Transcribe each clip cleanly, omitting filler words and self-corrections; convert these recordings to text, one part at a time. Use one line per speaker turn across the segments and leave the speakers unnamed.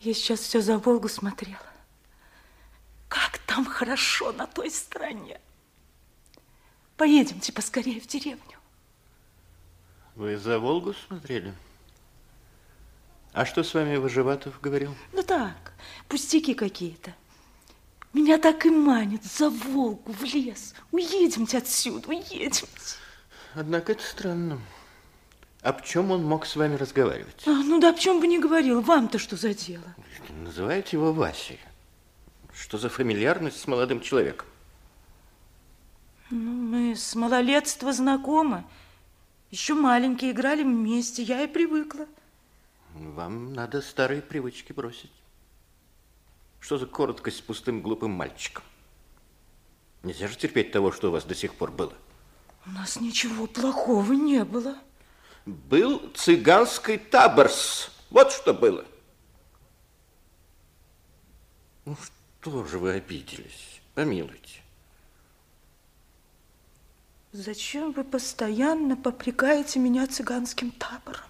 Я сейчас все за Волгу смотрела. Как там хорошо на той стороне. Поедемте поскорее в деревню.
Вы за Волгу смотрели? А что с вами Выживатов говорил?
Ну так, пустяки какие-то. Меня так и манит за Волгу, в лес. Уедемте отсюда, уедемте.
Однако это странно. Об чем он мог с вами разговаривать?
Ну да об чем бы ни говорил. Вам-то что за дело?
Называете его Васей. Что за фамильярность с молодым человеком?
Ну, мы с малолетства знакомы. Еще маленькие играли вместе, я и привыкла.
Вам надо старые привычки бросить. Что за короткость с пустым глупым мальчиком? Нельзя же терпеть того, что у вас до сих пор было.
У нас ничего плохого не было.
Был цыганский таборс. Вот что было. Ну, что же вы обиделись? Помилуйте.
Зачем вы постоянно попрекаете меня цыганским табором?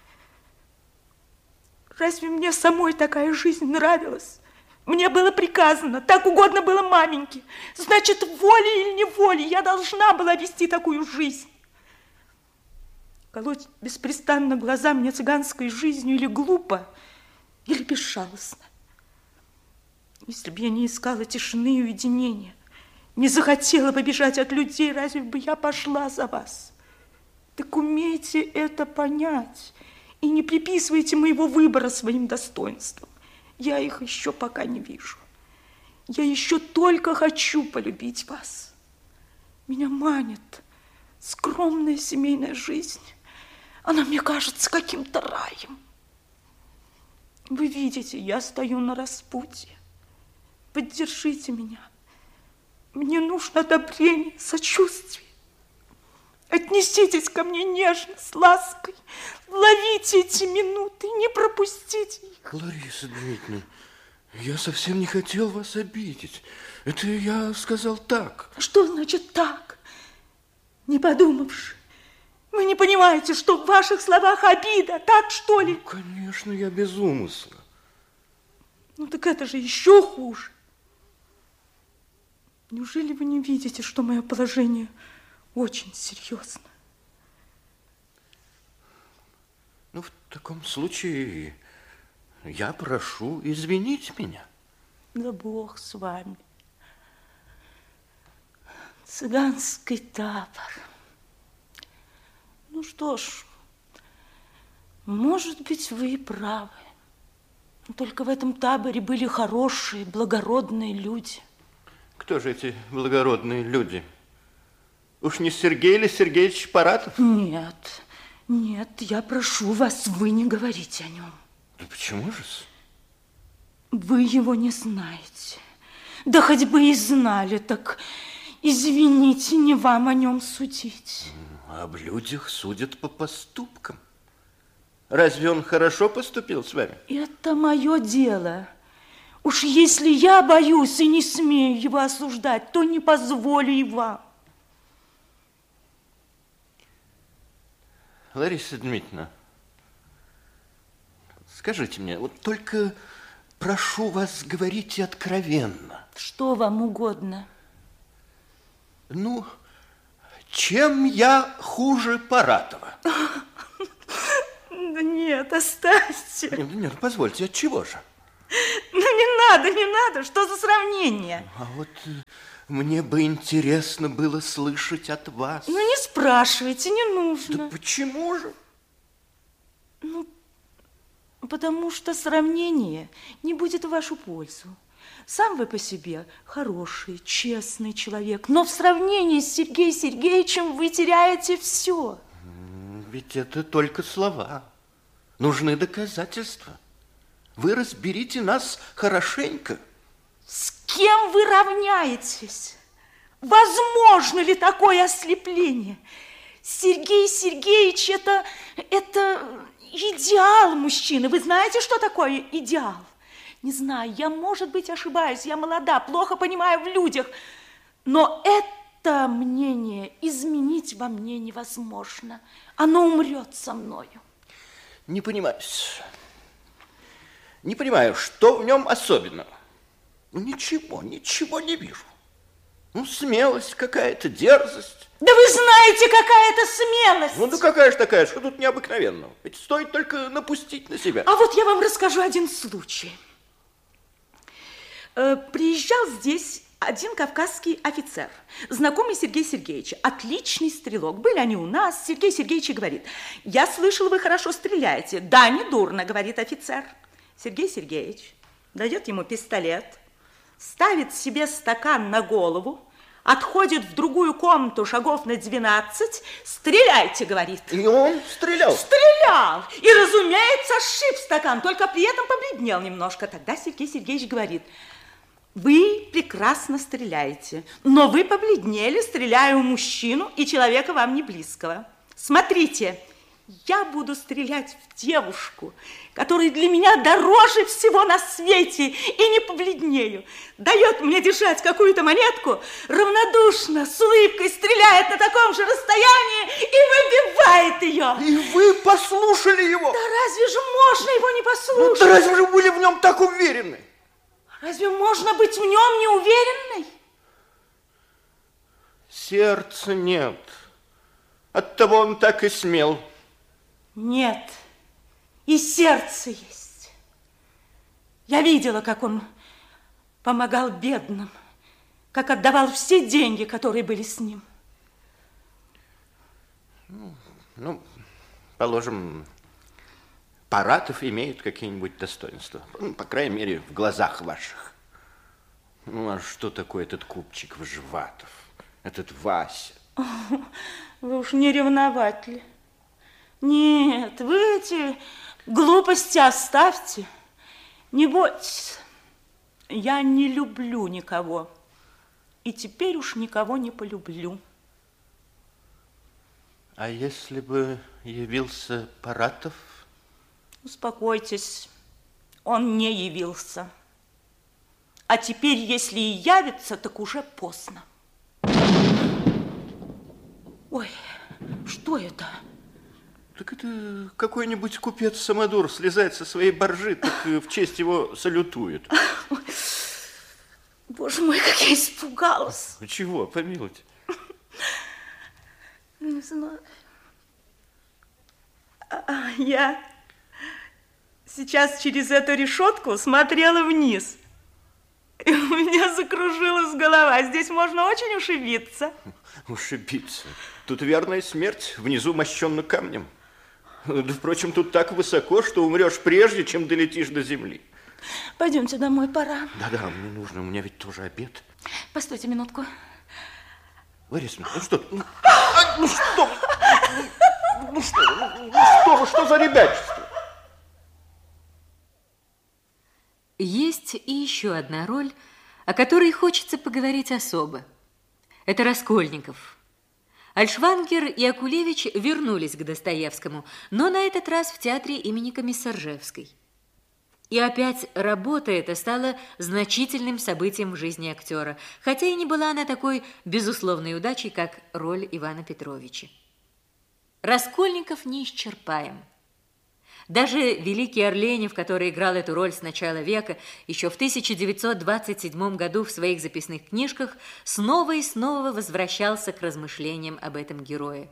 Разве мне самой такая жизнь нравилась? Мне было приказано, так угодно было маменьке. Значит, волей или неволей я должна была вести такую жизнь. Колоть беспрестанно глаза мне цыганской жизнью или глупо, или безжалостно. Если бы я не искала тишины и уединения, не захотела бы бежать от людей, разве бы я пошла за вас? Так умейте это понять и не приписывайте моего выбора своим достоинствам. Я их еще пока не вижу. Я еще только хочу полюбить вас. Меня манит скромная семейная жизнь. Она мне кажется каким-то раем. Вы видите, я стою на распутье. Поддержите меня. Мне нужно одобрение, сочувствие. Отнеситесь ко мне нежно, с лаской. Ловите эти минуты, не пропустите их.
Лариса Дмитриевна, я совсем не хотел вас обидеть. Это я сказал так.
Что значит так? Не подумавши. Вы не понимаете, что в ваших словах обида, так что ли?
Ну, конечно, я без умысла.
Ну так это же еще хуже. Неужели вы не видите, что мое положение очень серьезно?
Ну, в таком случае я прошу извинить меня.
Да Бог с вами. Цыганский табор. Ну что ж, может быть, вы и правы. Но только в этом таборе были хорошие, благородные люди.
Кто же эти благородные люди? Уж не Сергей ли Сергеевич Паратов?
Нет, нет, я прошу вас, вы не говорите о нем.
Да почему же?
Вы его не знаете. Да хоть бы и знали, так извините, не вам о нем судить.
Об людях судят по поступкам. Разве он хорошо поступил с вами?
Это мое дело. Уж если я боюсь и не смею его осуждать, то не позволю и вам.
Лариса Дмитриевна, скажите мне, вот только прошу вас, говорите откровенно.
Что вам угодно?
Ну, чем я хуже Паратова?
Да нет, оставьте.
Нет, позвольте, от чего же?
Ну, не надо, что за сравнение?
А вот мне бы интересно было слышать от вас.
Ну, не спрашивайте, не нужно.
Да почему же?
Ну, потому что сравнение не будет в вашу пользу. Сам вы по себе хороший, честный человек, но в сравнении с Сергеем Сергеевичем вы теряете все.
Ведь это только слова. Нужны доказательства. Вы разберите нас хорошенько.
С кем вы равняетесь? Возможно ли такое ослепление? Сергей Сергеевич это идеал мужчины. Вы знаете, что такое идеал? Не знаю, я, может быть, ошибаюсь, я молода, плохо понимаю в людях, но это мнение изменить во мне невозможно. Оно умрет со мною.
Не понимаю. Не понимаю, что в нем особенного? Ну, ничего не вижу. Ну, смелость какая-то, дерзость.
Да вы знаете, какая это смелость!
Ну, да какая же такая, что тут необыкновенного? Ведь стоит только напустить на себя.
А вот я вам расскажу один случай. Приезжал здесь один кавказский офицер, знакомый Сергея Сергеевича, отличный стрелок. Были они у нас. Сергей Сергеевич говорит: я слышал, вы хорошо стреляете. Да, не дурно, говорит офицер. Сергей Сергеевич дает ему пистолет, ставит себе стакан на голову, отходит в другую комнату шагов на 12. Стреляйте, говорит.
И он стрелял?
Стрелял. И, разумеется, сшиб стакан, только при этом побледнел немножко. Тогда Сергей Сергеевич говорит: вы прекрасно стреляете, но вы побледнели, стреляя в мужчину и человека вам не близкого. Смотрите, я буду стрелять в девушку, которая для меня дороже всего на свете, и не побледнею. Дает мне держать какую-то монетку, равнодушно, с улыбкой стреляет на таком же расстоянии и выбивает ее.
И вы послушали его?
Да разве же можно его не послушать?
Ну, да разве же вы были в нем так уверены?
Разве можно быть в нем неуверенной?
Сердца нет. Оттого он так и смел.
Нет, и сердце есть. Я видела, как он помогал бедным, как отдавал все деньги, которые были с ним.
Ну, положим, Паратов имеет какие-нибудь достоинства. Ну, по крайней мере, в глазах ваших. Ну, а что такое этот купчик Вжеватов? Этот Вася?
Вы уж не ревновать ли? Нет, вы эти глупости оставьте. Не бойтесь, я не люблю никого. И теперь уж никого не полюблю.
А если бы явился Паратов?
Успокойтесь, он не явился. А теперь, если и явится, так уже поздно. Ой, что это?
Так это какой-нибудь купец-самодур слезает со своей баржи, так в честь его салютует.
Боже мой, как я испугалась.
Чего, помилуйте?
Не знаю. Я сейчас через эту решетку смотрела вниз. И у меня закружилась голова. Здесь можно очень ушибиться.
Ушибиться? Тут верная смерть, внизу мощенно камнем. Да, впрочем, тут так высоко, что умрешь прежде, чем долетишь до земли.
Пойдемте домой, пора.
Да-да, мне нужно, у меня ведь тоже обед.
Постойте минутку.
Лариса, ну что ты? Что за ребячество?
Есть и еще одна роль, о которой хочется поговорить особо. Это Раскольников. Альшвангер и Акулевич вернулись к Достоевскому, но на этот раз в театре имени Комиссаржевской. И опять работа эта стала значительным событием в жизни актера, хотя и не была она такой безусловной удачей, как роль Ивана Петровича. Раскольников неисчерпаем. Даже великий Орленев, который играл эту роль с начала века, еще в 1927 году в своих записных книжках снова и снова возвращался к размышлениям об этом герое.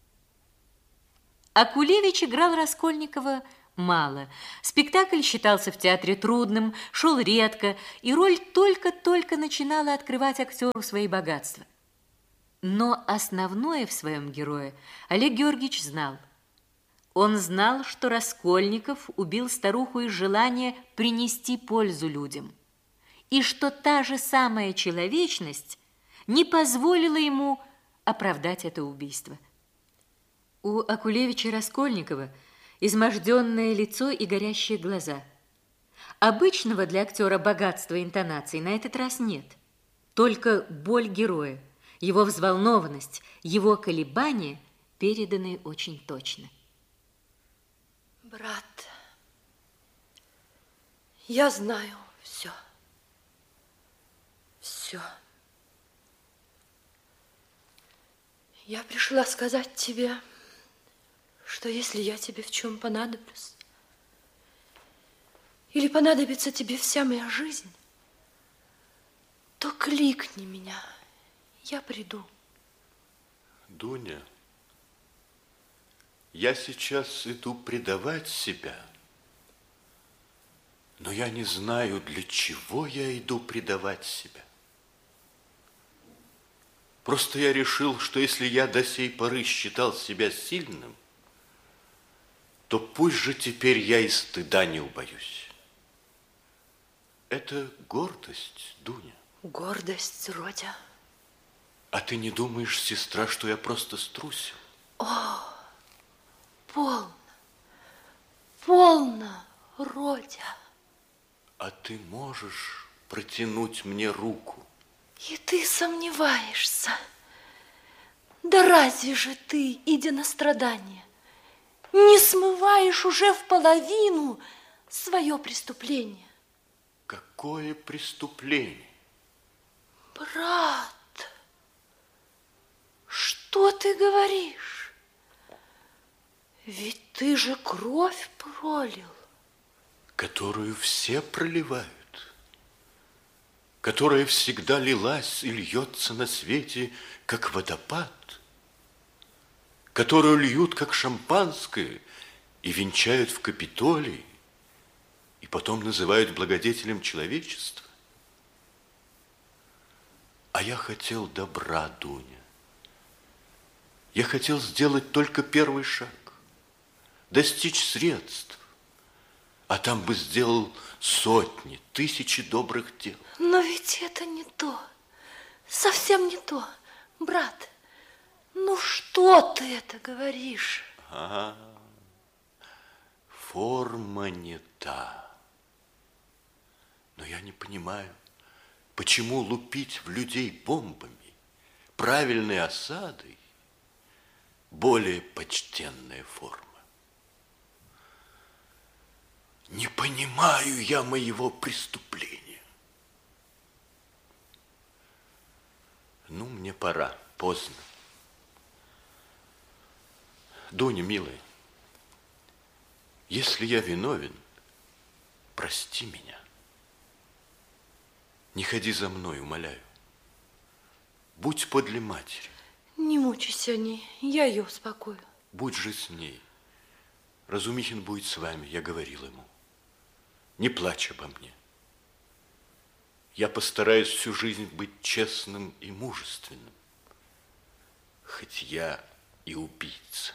Акулевич играл Раскольникова мало. Спектакль считался в театре трудным, шел редко, и роль только-только начинала открывать актеру свои богатства. Но основное в своем герое Олег Георгиевич знал. Он знал, что Раскольников убил старуху из желания принести пользу людям, и что та же самая человечность не позволила ему оправдать это убийство. У Акулевича и Раскольникова изможденное лицо и горящие глаза. Обычного для актера богатства интонаций на этот раз нет. Только боль героя, его взволнованность, его колебания переданы очень точно.
Брат, я знаю все. Все. Я пришла сказать тебе, что если я тебе в чем понадоблюсь, или понадобится тебе вся моя жизнь, то кликни меня, я приду.
Дуня, я сейчас иду предавать себя, но я не знаю, для чего я иду предавать себя. Просто я решил, что если я до сей поры считал себя сильным, то пусть же теперь я и стыда не убоюсь. Это гордость, Дуня.
Гордость, Родя.
А ты не думаешь, сестра, что я просто струсил?
Полно, полно, Родя.
А ты можешь протянуть мне руку?
И ты сомневаешься. Да разве же ты, идя на страдания, не смываешь уже в половину свое преступление?
Какое преступление?
Брат, что ты говоришь? Ведь ты же кровь пролил.
Которую все проливают, которая всегда лилась и льется на свете, как водопад, которую льют, как шампанское, и венчают в Капитолии, и потом называют благодетелем человечества. А я хотел добра, Дуня. Я хотел сделать только первый шаг, достичь средств, а там бы сделал сотни, тысячи добрых дел.
Но ведь это не то, совсем не то, брат. Ну что ты это говоришь?
Форма не та. Но я не понимаю, почему лупить в людей бомбами, правильной осадой, более почтенная форма. Не понимаю я моего преступления. Ну, мне пора, поздно. Дуня, милая, если я виновен, прости меня. Не ходи за мной, умоляю. Будь подле матери.
Не мучайся о ней, я ее успокою.
Будь же с ней. Разумихин будет с вами, я говорил ему. Не плачь обо мне. Я постараюсь всю жизнь быть честным и мужественным, хоть я и убийца.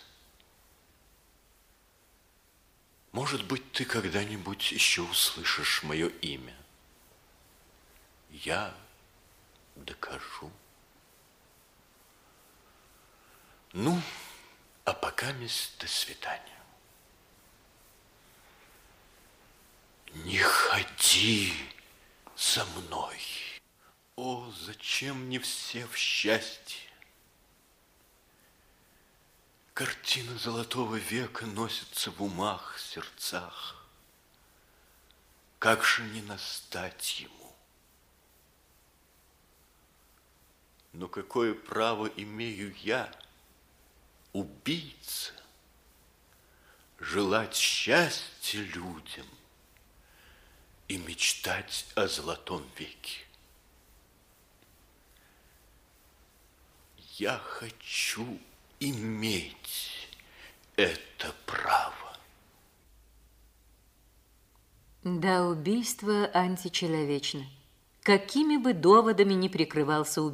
Может быть, ты когда-нибудь еще услышишь мое имя. Я докажу. Ну, а пока, до свидания. Не ходи за мной. О, зачем мне все в счастье? Картина золотого века носится в умах, сердцах. Как же не настать ему? Но какое право имею я, убийца, желать счастья людям и мечтать о золотом веке? Я хочу иметь это право.
Да, убийство античеловечно. Какими бы доводами ни прикрывался убийца,